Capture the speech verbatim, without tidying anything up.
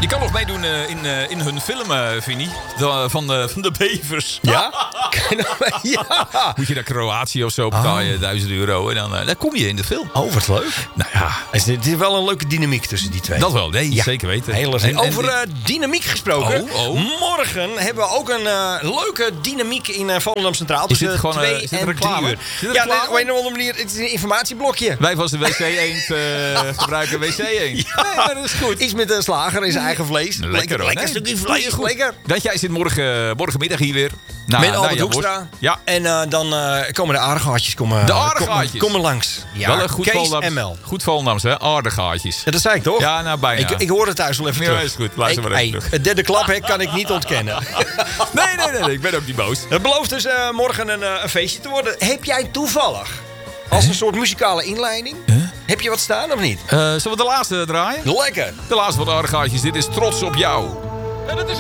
Je kan nog meedoen uh, in, uh, in hun film, uh, Vinnie. De, van, de, van de bevers. Ja? Ja. Moet je naar Kroatië of zo betaal je duizend euro. En dan, uh, dan kom je in de film. Oh, wat leuk. Nou ja. Het is wel een leuke dynamiek tussen die twee. Dat wel, nee, ja. zeker weten. Hele en, Over uh, dynamiek gesproken. Oh, oh. Morgen hebben we ook een uh, leuke dynamiek in uh, Volendam Centraal. Is dit Tussen gewoon twee uh, is en reclame? drie uur. Is Ja, reclame? op een of andere manier. Het is een informatieblokje. Wij van de W C-eend uh, gebruiken W C-eend. Ja. Nee, maar dat is goed. Iets met een slager in zijn eigen vlees. Lekker, lekker, hoor. lekker Nee, stukje goed, vlees. goed. Lekker. Dat jij zit morgen, morgenmiddag hier weer. Nou, Met Albert nou, Hoekstra. Ja. En uh, dan uh, komen de aardegaatjes komen, De aardegaatjes. komen, komen langs. Ja, Wel een goed Kees Volendams. M L. Goed Volendams, hè? Aardegaatjes. Ja, dat zei ik toch? Ja, nou bijna. Ik, ik hoor het thuis wel even Ja, terug. is goed. Luister Ik- maar even hey, terug. Het derde klaphek kan ik niet ontkennen. Nee, nee, nee, nee, ik ben ook niet boos. Het belooft dus uh, morgen een, uh, een feestje te worden. Heb jij toevallig, als een soort muzikale inleiding, heb je wat staan of niet? Uh, zullen we de laatste draaien? Lekker. De laatste van de aardegaatjes. Dit is Trots op jou. En dat is